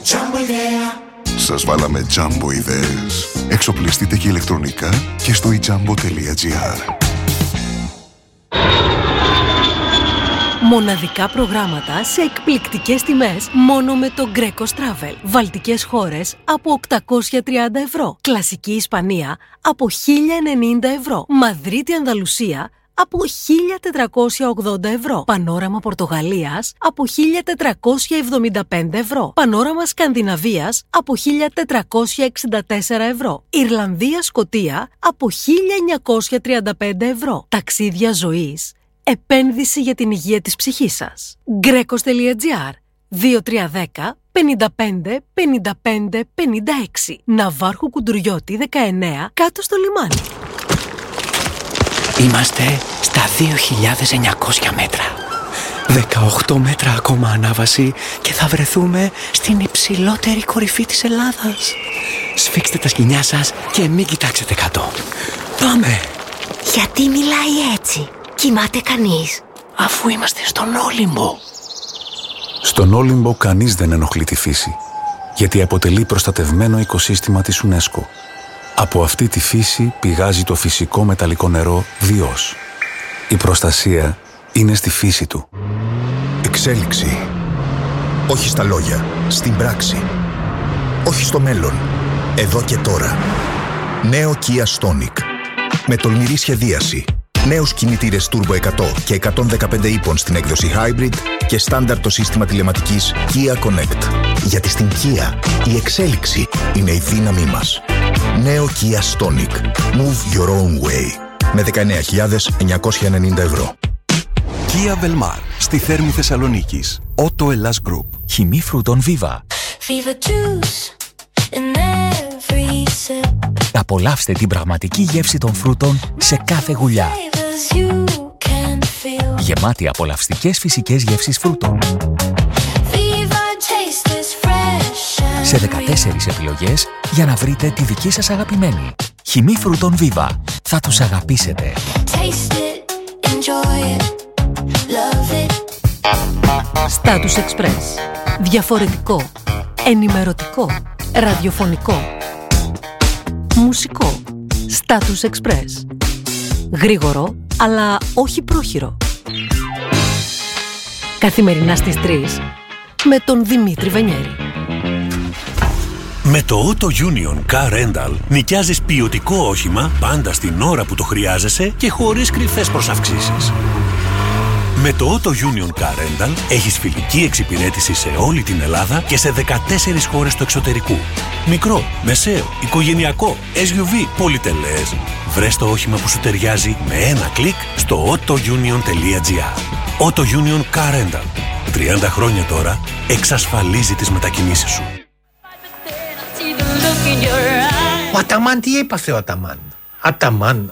Σας βάλαμε Jumbo ιδέες. Εξοπλιστείτε και ηλεκτρονικά και στο ijambo.gr. Μοναδικά προγράμματα σε εκπληκτικές τιμές μόνο με το Greco Travel. Βαλτικές χώρες από 830 ευρώ. Κλασική Ισπανία από 1090 ευρώ. Μαδρίτη Ανδαλουσία από 1480 ευρώ. Πανόραμα Πορτογαλίας από 1475 ευρώ. Πανόραμα Σκανδιναβίας από 1464 ευρώ. Ιρλανδία Σκωτία από 1935 ευρώ. Ταξίδια ζωής. Επένδυση για την υγεία της ψυχής σας. Grecos.gr 2310 55 55 56. Ναυάρχου Κουντουριώτη 19 κάτω στο λιμάνι. Είμαστε στα 2.900 μέτρα. 18 μέτρα ακόμα ανάβαση και θα βρεθούμε στην υψηλότερη κορυφή της Ελλάδας. Σφίξτε τα σκοινιά σας και μην κοιτάξετε κάτω. Πάμε! Γιατί μιλάει έτσι? Κοιμάται κανείς? Αφού είμαστε στον Όλυμπο. Στον Όλυμπο κανείς δεν ενοχλεί τη φύση, γιατί αποτελεί προστατευμένο οικοσύστημα της UNESCO. Από αυτή τη φύση πηγάζει το φυσικό μεταλλικό νερό Διός. Η προστασία είναι στη φύση του. Εξέλιξη. Όχι στα λόγια, στην πράξη. Όχι στο μέλλον, εδώ και τώρα. Νέο Kia Stonic. Με τολμηρή σχεδίαση. Νέους κινητήρες Turbo 100 και 115 ύπων στην έκδοση Hybrid και στάνταρ το σύστημα τηλεματικής Kia Connect. Γιατί στην Kia η εξέλιξη είναι η δύναμή μας. Νέο Kia Stonic. Move your own way. Με 19.990 ευρώ. Kia Velmar, στη Θέρμη Θεσσαλονίκης. Otto Hellas Group. Χυμή φρούτων Viva. Απολαύστε την πραγματική γεύση των φρούτων σε κάθε γουλιά. Γεμάτη απολαυστικές φυσικές γεύσεις φρούτων. Σε 14 επιλογές για να βρείτε τη δική σας αγαπημένη. Χυμή φρούτων Viva. Θα τους αγαπήσετε. Status Express. Διαφορετικό. Ενημερωτικό. Ραδιοφωνικό. Μουσικό. Status Express. Γρήγορο, αλλά όχι πρόχειρο. Καθημερινά στις 3 με τον Δημήτρη Βενιέρη. Με το Auto Union Car Rental νοικιάζεις ποιοτικό όχημα πάντα στην ώρα που το χρειάζεσαι και χωρίς κρυφές προσαυξήσεις. Με το Auto Union Car Rental έχεις φιλική εξυπηρέτηση σε όλη την Ελλάδα και σε 14 χώρες του εξωτερικού. Μικρό, μεσαίο, οικογενειακό, SUV, πολυτελές. Βρες το όχημα που σου ταιριάζει με ένα κλικ στο autounion.gr. Auto Union Car Rental. 30 χρόνια τώρα εξασφαλίζει τις μετακινήσεις σου. Ο Αταμάν, τι έπαθε ο Αταμάν? Αταμάν,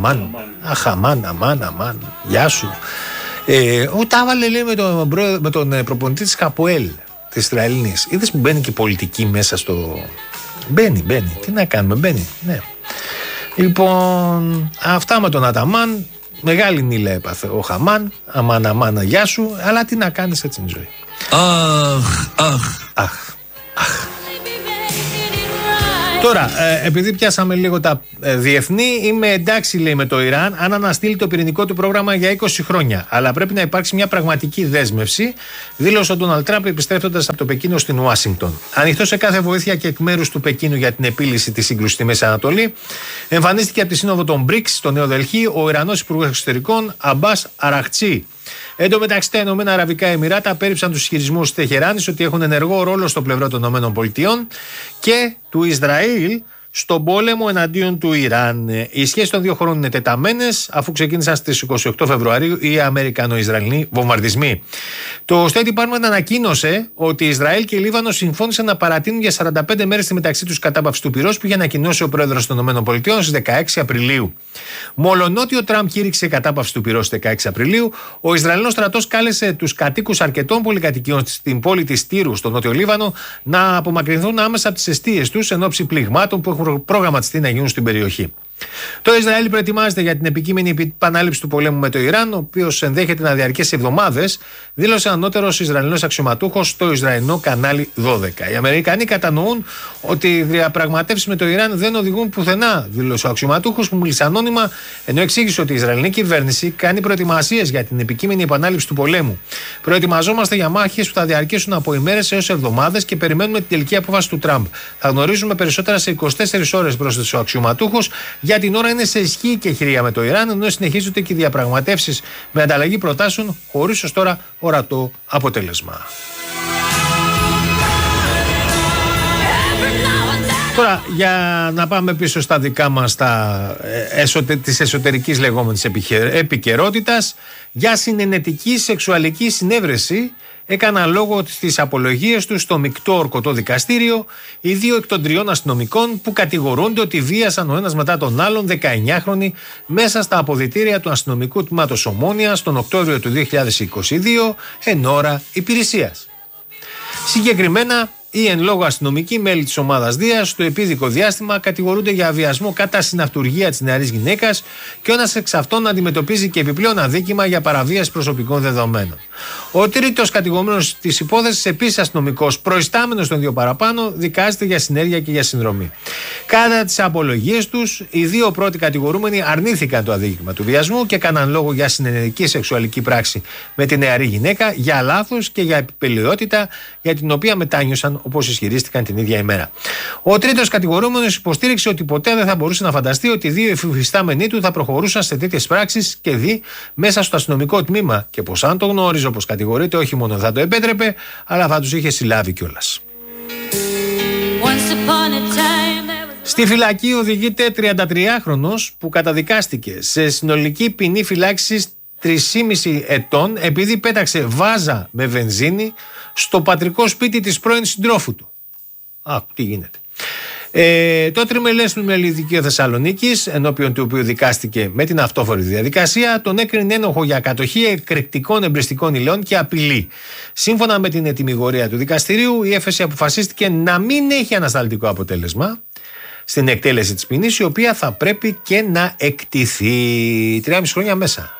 αμάν, γεια σου. Τα έβαλε, λέει, με τον προπονητή της Χαποέλ, της Ισραηλινής. Είδες που μπαίνει και η πολιτική μέσα στο... Μπαίνει, τι να κάνουμε, μπαίνει, ναι. Λοιπόν, αυτά με τον Αταμάν. Μεγάλη νύλα έπαθε ο Χαμάν. Αμάν, γεια σου. Αλλά τι να κάνεις, έτσι είναι η ζωή. Αχ. Τώρα, επειδή πιάσαμε λίγο τα διεθνή, είμαι εντάξει, λέει, με το Ιράν αν αναστείλει το πυρηνικό του πρόγραμμα για 20 χρόνια. Αλλά πρέπει να υπάρξει μια πραγματική δέσμευση, δήλωσε ο Ντόναλντ Τραμπ επιστρέφοντας από το Πεκίνο στην Ουάσιγκτον. Ανοιχτό σε κάθε βοήθεια και εκ μέρους του Πεκίνου για την επίλυση της σύγκρουσης στη Μέση Ανατολή, εμφανίστηκε από τη σύνοδο των BRICS στο Νέο Δελχή ο Ιρανός Υπουργός Εξωτερικών Αμπάς Αραχτσί. Εν τω μεταξύ, τα Ηνωμένα Αραβικά Εμιράτα απέρριψαν τους ισχυρισμούς της Τεχεράνης ότι έχουν ενεργό ρόλο στο πλευρό των ΗΠΑ και του Ισραήλ στον πόλεμο εναντίον του Ιράν. Οι σχέσεις των δύο χωρών είναι τεταμένες, αφού ξεκίνησαν στις 28 Φεβρουαρίου οι Αμερικανο-Ισραηλινοί βομβαρδισμοί. Το State Department ανακοίνωσε ότι Ισραήλ και Λίβανο συμφώνησαν να παρατείνουν για 45 μέρες τη μεταξύ τους κατάπαυση του πυρός που είχε ανακοινώσει ο πρόεδρος των ΗΠΑ στις 16 Απριλίου. Μολονότι ο Τραμπ κήρυξε κατάπαυση του πυρός στις 16 Απριλίου, ο Ισραηλινός στρατός κάλεσε τους κατοίκους αρκετών πολυκατοικιών στην πόλη της Τύρου, στο Νότιο Λίβανο, να απομακρυνθούν άμεσα από τις εστίες τους εν ώψη πληγμάτων που έχουν προγραμματιστεί να γίνουν στην περιοχή. Το Ισραήλ προετοιμάζεται για την επικείμενη επανάληψη του πολέμου με το Ιράν, ο οποίος ενδέχεται να διαρκέσει εβδομάδες, δήλωσε ανώτερος Ισραηλινός αξιωματούχος στο Ισραηλινό κανάλι 12. Οι Αμερικανοί κατανοούν ότι οι διαπραγματεύσεις με το Ιράν δεν οδηγούν πουθενά, δήλωσε ο αξιωματούχος που μίλησε ανώνυμα, ενώ εξήγησε ότι η Ισραηλινή κυβέρνηση κάνει προετοιμασίες για την επικείμενη επανάληψη του πολέμου. Προετοιμαζόμαστε για μάχες που θα διαρκέσουν από ημέρες έως εβδομάδες και περιμένουμε την τελική απόφαση του Τραμπ. Θα γνωρίζουμε περισσότερα σε 24 ώρες, πρόσθεσε ο αξιωματούχος. Για την ώρα είναι σε ισχύ και χειρία με το Ιράν, ενώ συνεχίζονται και οι διαπραγματεύσεις με ανταλλαγή προτάσεων χωρίς ως τώρα ορατό αποτέλεσμα. Τώρα, για να πάμε πίσω στα δικά μας της εσωτερικής λεγόμενης επικαιρότητας, για συνενετική σεξουαλική συνέβρεση έκαναν λόγο στις απολογίες τους στο μεικτό ορκωτό δικαστήριο οι 2 εκ των 3 αστυνομικών που κατηγορούνται ότι βίασαν ο ένας μετά τον άλλον 19χρονοι μέσα στα αποδυτήρια του αστυνομικού τμήματος Ομόνιας τον Οκτώβριο του 2022 εν ώρα υπηρεσίας. Συγκεκριμένα, οι εν λόγω αστυνομικοί μέλη της ομάδας Δίας στο επίδικο διάστημα κατηγορούνται για βιασμό κατά συναυτουργία της νεαρής γυναίκας και ο ένας εξ αυτών αντιμετωπίζει και επιπλέον αδίκημα για παραβίαση προσωπικών δεδομένων. Ο τρίτος κατηγορούμενος της υπόθεσης, επίσης αστυνομικός, προϊστάμενος των 2 παραπάνω, δικάζεται για συνέργεια και για συνδρομή. Κατά τις απολογίες τους, οι 2 πρώτοι κατηγορούμενοι αρνήθηκαν το αδίκημα του βιασμού και έκαναν λόγο για συνενετική σεξουαλική πράξη με τη νεαρή γυναίκα, για λάθος και για επιπελαιότητα για την οποία μετάνιωσαν, όπως ισχυρίστηκαν την ίδια ημέρα. Ο τρίτος κατηγορούμενος υποστήριξε ότι ποτέ δεν θα μπορούσε να φανταστεί ότι 2 υφιστάμενοι του θα προχωρούσαν σε τέτοιες πράξεις και δει μέσα στο αστυνομικό τμήμα και πως αν το γνώριζε όπως κατηγορείται, όχι μόνο θα το επέτρεπε, αλλά θα τους είχε συλλάβει κιόλας. Στη φυλακή οδηγείται 33χρονος που καταδικάστηκε σε συνολική ποινή φυλάξης 3,5 ετών επειδή πέταξε βάζα με βενζίνη στο πατρικό σπίτι της πρώην συντρόφου του. Τι γίνεται. Το τριμελές πλημελιδικείο Θεσσαλονίκης, ενώπιον του οποίου δικάστηκε με την αυτόφορη διαδικασία, τον έκρινε ένοχο για κατοχή εκρηκτικών εμπριστικών υλών και απειλή. Σύμφωνα με την ετυμηγορία του δικαστηρίου, η έφεση αποφασίστηκε να μην έχει ανασταλτικό αποτέλεσμα στην εκτέλεση της ποινής, η οποία θα πρέπει και να εκτιθεί. 3,5 χρόνια μέσα.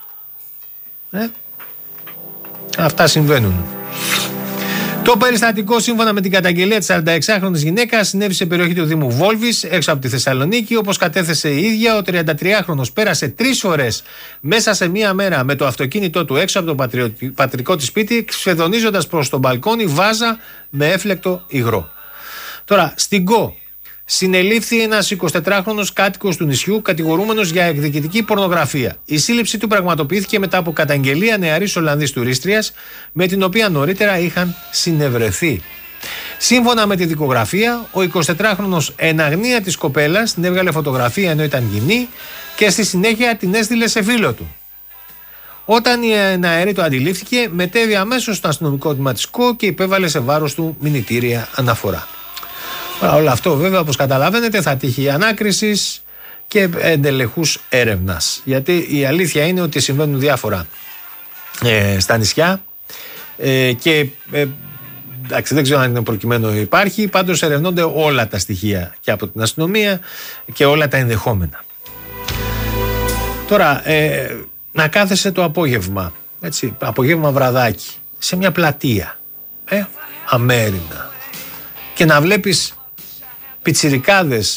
Αυτά συμβαίνουν. Το περιστατικό, σύμφωνα με την καταγγελία της 46χρονης γυναίκας, συνέβη σε περιοχή του Δήμου Βόλβης, έξω από τη Θεσσαλονίκη. Όπως κατέθεσε η ίδια, ο 33χρονος πέρασε 3 φορές μέσα σε μία μέρα με το αυτοκίνητό του έξω από το πατρικό της σπίτι, ξεδονίζοντας προς τον μπαλκόνι βάζα με έφλεκτο υγρό. Τώρα, στην ΚΟ συνελήφθη ένας 24χρονος κάτοικος του νησιού, κατηγορούμενος για εκδικητική πορνογραφία. Η σύλληψή του πραγματοποιήθηκε μετά από καταγγελία νεαρής Ολλανδής τουρίστριας, με την οποία νωρίτερα είχαν συνευρεθεί. Σύμφωνα με τη δικογραφία, ο 24χρονος εν αγνία της κοπέλας την έβγαλε φωτογραφία ενώ ήταν γυνή και στη συνέχεια την έστειλε σε φίλο του. Όταν η νεαρή το αντιλήφθηκε, μετέβη αμέσως στο αστυνομικό τμήμα της ΚΟ και υπέβαλε σε βάρος του μηνυτήρια αναφορά. Όλο αυτό βέβαια, όπως καταλαβαίνετε, θα τύχει ανάκρισης και εντελεχούς έρευνας, γιατί η αλήθεια είναι ότι συμβαίνουν διάφορα στα νησιά και εντάξει, δεν ξέρω αν είναι προκειμένο υπάρχει, πάντως ερευνώνται όλα τα στοιχεία και από την αστυνομία και όλα τα ενδεχόμενα. Τώρα, να κάθεσαι το απόγευμα, έτσι, απόγευμα βραδάκι, σε μια πλατεία, αμέρινα, και να βλέπεις πιτσιρικάδες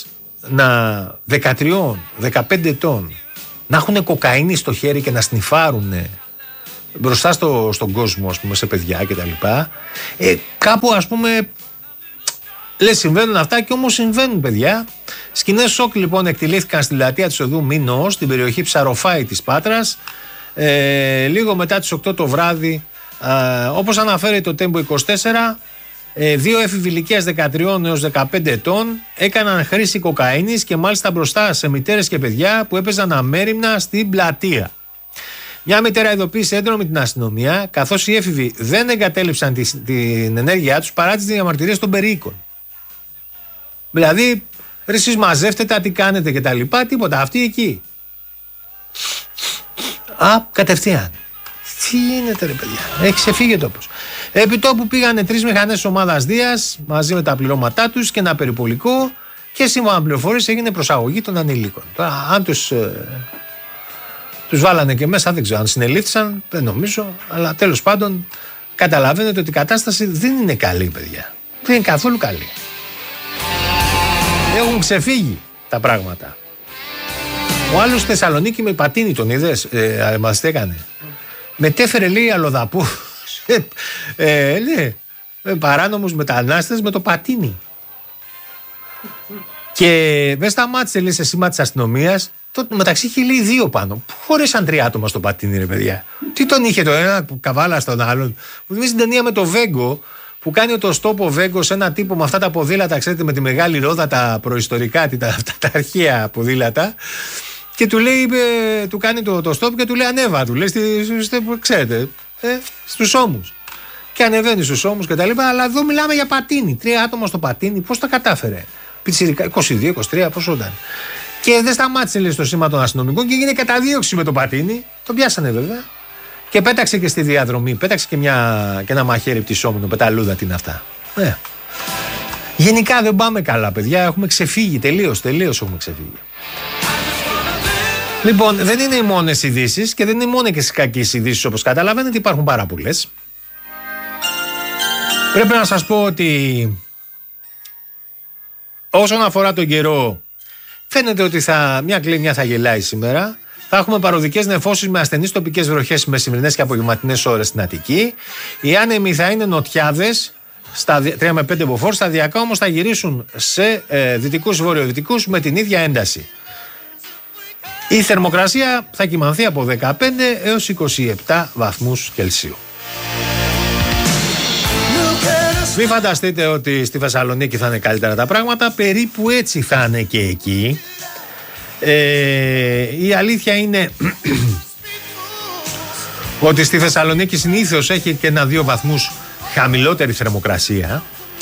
13-15 ετών να έχουν κοκαίνη στο χέρι και να σνιφάρουν μπροστά στον κόσμο, ας πούμε, σε παιδιά και τα λοιπά, κάπου, ας πούμε, λες συμβαίνουν αυτά, και όμως συμβαίνουν, παιδιά. Σκηνές σοκ λοιπόν εκτελήθηκαν στη πλατεία της οδού Μήνος, στην περιοχή Ψαροφάη της Πάτρας, λίγο μετά τις 8 το βράδυ. Όπως αναφέρει το Tempo 24, 2 έφηβοι ηλικίας 13 έως 15 ετών έκαναν χρήση κοκαίνης και μάλιστα μπροστά σε μητέρες και παιδιά που έπαιζαν αμέριμνα στην πλατεία. Μια μητέρα ειδοποίησε έντονο με την αστυνομία, καθώς οι έφηβοι δεν εγκατέλειψαν την ενέργειά τους παρά τις διαμαρτυρίες των περίοικων. Δηλαδή, εσείς μαζεύτε τι κάνετε και τα λοιπά, τίποτα, αυτοί εκεί. Κατευθείαν. Τι γίνεται, ρε παιδιά, έχει ξεφύγει ο τόπος. Επί τόπου πήγανε 3 μηχανές ομάδας Δίας μαζί με τα πληρώματά τους και ένα περιπολικό Και σύμφωνα με πληροφορίες έγινε προσαγωγή των ανηλίκων. Τώρα, αν τους βάλανε και μέσα, δεν ξέρω αν συνελήφθησαν, δεν νομίζω, αλλά τέλος πάντων καταλαβαίνετε ότι η κατάσταση δεν είναι καλή, παιδιά. Δεν είναι καθόλου καλή. Έχουν ξεφύγει τα πράγματα. Ο άλλος στη Θεσσαλονίκη με πατίνι, τον είδες, μας τι έκανε. Μετέφερε, λέει, αλλοδαπού, παράνομους μετανάστες με το πατίνι. Και δεν σταμάτησε, λέει, σε σήμα της αστυνομίας. Μεταξύ είχε, λέει, 2 πάνω. Χωρίσαν 3 άτομα στο πατίνι, ρε παιδιά. Τι τον είχε το ένα καβάλα στον άλλον. Μου θυμίζει την ταινία με το Βέγκο, που κάνει το στόπο ο Βέγκο σε ένα τύπο με αυτά τα ποδήλατα, ξέρετε, με τη μεγάλη ρόδα, τα προϊστορικά, τα αρχαία ποδήλατα. Και του λέει, του κάνει το στόπ και του λέει ανέβα, του λέει, ξέρετε, στους ώμους. Και ανεβαίνει στους ώμους και τα λοιπά, αλλά εδώ μιλάμε για πατίνι. 3 άτομα στο πατίνι, πώς τα κατάφερε. Πιτσιρικα, 22, 23, πόσο ήταν. Και δεν σταμάτησε, λέει, στο σήμα των αστυνομικών και έγινε καταδίωξη με το πατίνι. Τον πιάσανε βέβαια. Και πέταξε και στη διαδρομή, πέταξε και ένα μαχαίρι πτυσσόμενο, πεταλούδα, τι είναι αυτά. Γενικά δεν πάμε καλά, παιδιά. Έχουμε ξεφύγει τελείως έχουμε ξεφύγει. Λοιπόν, δεν είναι οι μόνες ειδήσεις και δεν είναι μόνο και στις κακές ειδήσεις, όπως καταλαβαίνετε, υπάρχουν πάρα πολλές. Πρέπει να σας πω ότι όσον αφορά τον καιρό, φαίνεται ότι μια κλίμια θα γελάει σήμερα. Θα έχουμε παροδικές νεφώσεις με ασθενείς τοπικές βροχές μεσημερινές και απογευματινές ώρες στην Αττική. Οι άνεμοι θα είναι νοτιάδες, στα 3 με 5 μποφόρ, σταδιακά όμως θα γυρίσουν σε δυτικούς βορειοδυτικούς με την ίδια ένταση. Η θερμοκρασία θα κυμανθεί από 15 έως 27 βαθμούς Κελσίου. Μην φανταστείτε ότι στη Θεσσαλονίκη θα είναι καλύτερα τα πράγματα, περίπου έτσι θα είναι και εκεί. Η αλήθεια είναι ότι στη Θεσσαλονίκη συνήθως έχει και 1-2 βαθμούς χαμηλότερη θερμοκρασία,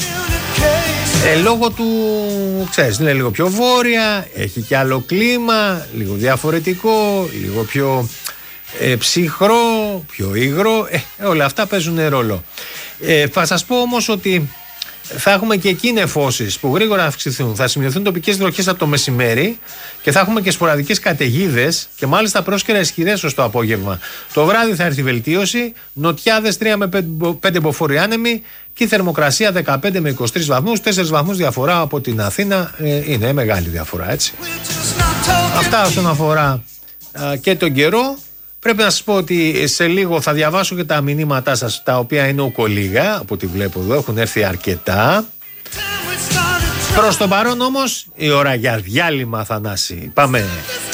λόγω του, ξέρεις, είναι λίγο πιο βόρεια, έχει και άλλο κλίμα, λίγο διαφορετικό, λίγο πιο ψυχρό, πιο υγρό, όλα αυτά παίζουν ρόλο. Θα σας πω όμως ότι θα έχουμε και εκεί νεφώσεις που γρήγορα θα αυξηθούν. Θα σημειωθούν τοπικές βροχές από το μεσημέρι και θα έχουμε και σποραδικές καταιγίδες και μάλιστα πρόσκαιρα ισχυρές ως το απόγευμα. Το βράδυ θα έρθει βελτίωση, νοτιάδες 3 με 5 μποφόρ άνεμοι και η θερμοκρασία 15 με 23 βαθμούς, 4 βαθμούς διαφορά από την Αθήνα, είναι μεγάλη διαφορά, έτσι. Αυτά όσον αφορά και τον καιρό. Πρέπει να σας πω ότι σε λίγο θα διαβάσω και τα μηνύματά σας, τα οποία είναι οκολίγα, από ό,τι βλέπω εδώ, έχουν έρθει αρκετά. Προς το παρόν όμως, η ώρα για διάλειμμα, Θανάση. Πάμε.